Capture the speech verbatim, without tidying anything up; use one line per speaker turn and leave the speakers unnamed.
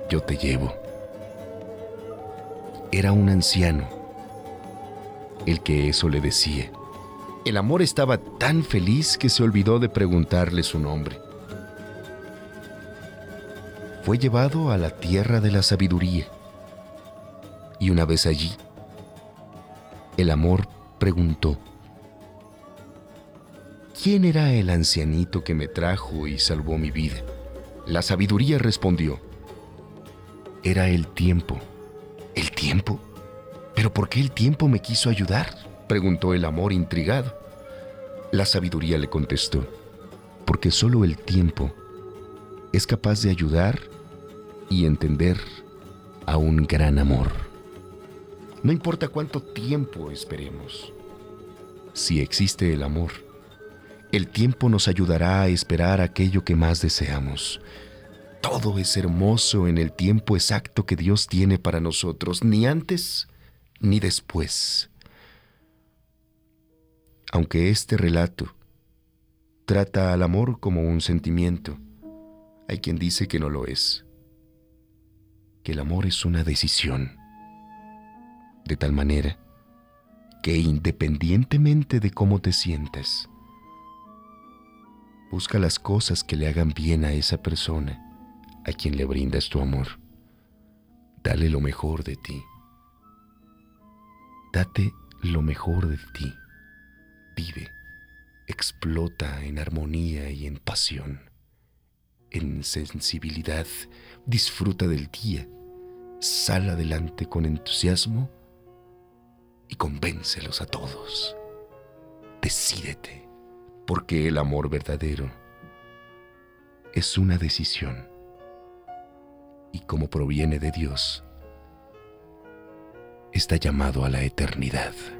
yo te llevo. Era un anciano el que eso le decía. El amor estaba tan feliz que se olvidó de preguntarle su nombre. Fue llevado a la tierra de la sabiduría. Y una vez allí, el amor preguntó: ¿quién era el ancianito que me trajo y salvó mi vida? La sabiduría respondió: era el tiempo. ¿El tiempo? ¿Pero por qué el tiempo me quiso ayudar?, preguntó el amor intrigado. La sabiduría le contestó: porque solo el tiempo es capaz de ayudar y entender a un gran amor. No importa cuánto tiempo esperemos, si existe el amor, el tiempo nos ayudará a esperar aquello que más deseamos. Todo es hermoso en el tiempo exacto que Dios tiene para nosotros, ni antes ni después. Aunque este relato trata al amor como un sentimiento, hay quien dice que no lo es, que el amor es una decisión, de tal manera que independientemente de cómo te sientas, busca las cosas que le hagan bien a esa persona a quien le brindas tu amor. Dale lo mejor de ti. Date lo mejor de ti. Vive, explota en armonía y en pasión, en sensibilidad. Disfruta del día. Sal adelante con entusiasmo y convéncelos a todos. Decídete, porque el amor verdadero es una decisión, y como proviene de Dios, está llamado a la eternidad.